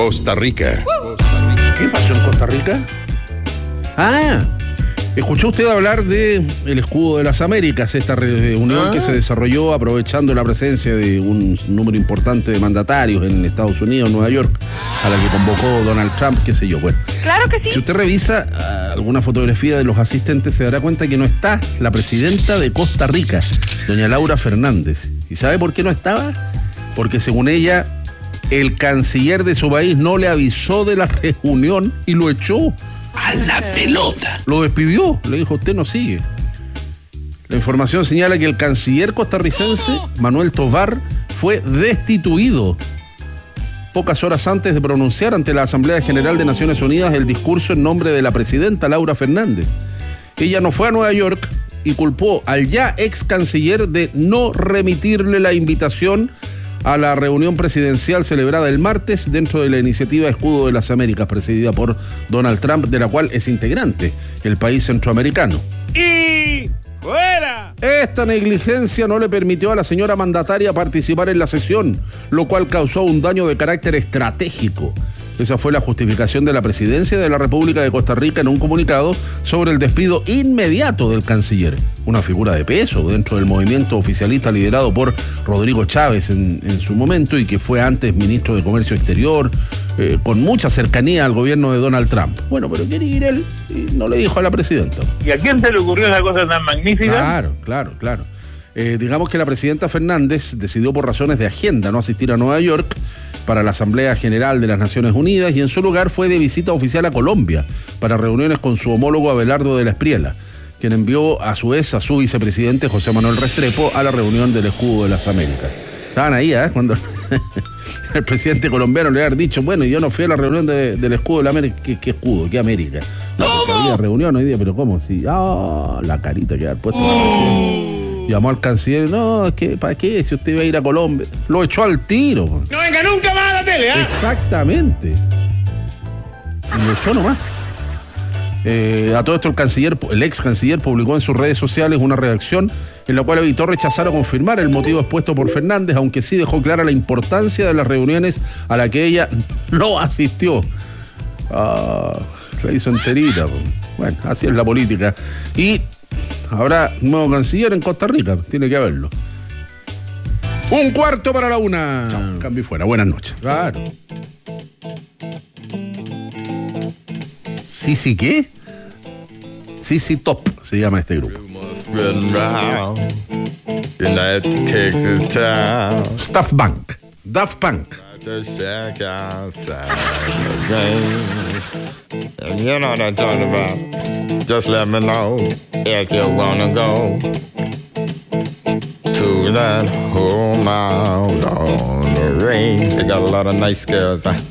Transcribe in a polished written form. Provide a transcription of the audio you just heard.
Costa Rica. ¿Qué pasó en Costa Rica? ¿Escuchó usted hablar de el Escudo de las Américas, esta reunión que se desarrolló aprovechando la presencia de un número importante de mandatarios en Estados Unidos, Nueva York, a la que convocó Donald Trump, qué sé yo? Bueno, claro que sí. Si usted revisa alguna fotografía de los asistentes, se dará cuenta que no está la presidenta de Costa Rica, doña Laura Fernández. ¿Y sabe por qué no estaba? Porque según ella, el canciller de su país no le avisó de la reunión y lo echó. A la pelota. Lo despidió, le dijo, usted no sigue. La información señala que el canciller costarricense, Manuel Tovar, fue destituido pocas horas antes de pronunciar ante la Asamblea General de Naciones Unidas el discurso en nombre de la presidenta Laura Fernández. Ella no fue a Nueva York y culpó al ya ex canciller de no remitirle la invitación a la reunión presidencial celebrada el martes dentro de la iniciativa Escudo de las Américas, presidida por Donald Trump, de la cual es integrante el país centroamericano. ¡Y fuera! Esta negligencia no le permitió a la señora mandataria participar en la sesión, lo cual causó un daño de carácter estratégico. Esa fue la justificación de la presidencia de la República de Costa Rica en un comunicado sobre el despido inmediato del canciller, una figura de peso dentro del movimiento oficialista liderado por Rodrigo Chávez en su momento y que fue antes ministro de Comercio Exterior, con mucha cercanía al gobierno de Donald Trump. Bueno, pero quería ir él y no le dijo a la presidenta. ¿Y a quién se le ocurrió esa cosa tan magnífica? Claro. Digamos que la presidenta Fernández decidió por razones de agenda no asistir a Nueva York para la Asamblea General de las Naciones Unidas y en su lugar fue de visita oficial a Colombia para reuniones con su homólogo Abelardo de la Espriella, quien envió a su vez a su vicepresidente José Manuel Restrepo a la reunión del Escudo de las Américas. Estaban ahí, cuando el presidente colombiano le había dicho, bueno, yo no fui a la reunión del Escudo de la América. ¿Qué escudo? ¿Qué América? No, porque había reunión hoy día, pero ¿cómo? Sí, la carita que había puesto la presidenta. Llamó al canciller, no, es que ¿para qué? Si usted iba a ir a Colombia. Lo echó al tiro. No venga nunca más a la tele, Exactamente. Y lo echó nomás. A todo esto el ex canciller publicó en sus redes sociales una reacción en la cual evitó rechazar o confirmar el motivo expuesto por Fernández, aunque sí dejó clara la importancia de las reuniones a la que ella no asistió. La hizo enterita. Bueno, así es la política. Y habrá nuevo canciller en Costa Rica, tiene que haberlo. 1:15 Chao, cambio y fuera, buenas noches. Claro. ¿Sí qué? Sí Top se llama este grupo. Daft Punk. And you know what I'm talking about. Just let me know if you wanna go to that home out on the range. They got a lot of nice girls.